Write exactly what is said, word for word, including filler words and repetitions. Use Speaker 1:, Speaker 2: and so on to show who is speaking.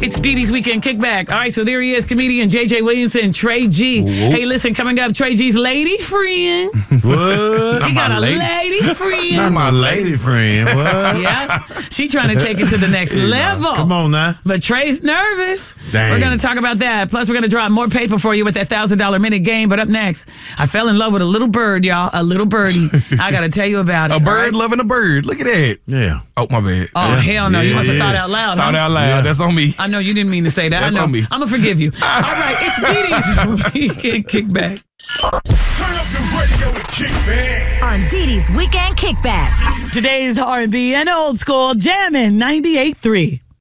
Speaker 1: It's Dee Dee's Weekend Kickback. All right, so there he is, comedian J J Williamson, Trey G.
Speaker 2: Whoa.
Speaker 1: Hey, listen, coming up, Trey G's lady friend.
Speaker 2: What?
Speaker 1: He got a lady, lady friend.
Speaker 2: Not my lady friend. What?
Speaker 1: Yeah, she trying to take it to the next level.
Speaker 2: Come on now.
Speaker 1: But Trey's nervous.
Speaker 2: Dang.
Speaker 1: We're going to talk about that. Plus, we're going to drop more paper for you with that one thousand dollars minute game. But up next, I fell in love with a little bird, y'all. A little birdie. I got to tell you about it.
Speaker 3: A bird
Speaker 1: right?
Speaker 3: loving a bird. Look at that.
Speaker 2: Yeah.
Speaker 3: Oh, my bad.
Speaker 1: Oh,
Speaker 2: Yeah.
Speaker 1: hell no. You
Speaker 2: Yeah,
Speaker 1: must have
Speaker 2: yeah.
Speaker 1: thought out loud.
Speaker 3: Thought
Speaker 1: huh?
Speaker 3: out loud.
Speaker 2: Yeah.
Speaker 3: That's on me.
Speaker 1: I know you didn't mean to say that.
Speaker 3: That's
Speaker 1: I know.
Speaker 3: on me.
Speaker 1: I'm going to forgive you. All right, it's Dee Dee's Weekend Kickback.
Speaker 4: Turn up the radio and kick back.
Speaker 5: On Dee Dee's Weekend Kickback.
Speaker 1: Today's R and B and old school jamming ninety-eight point three.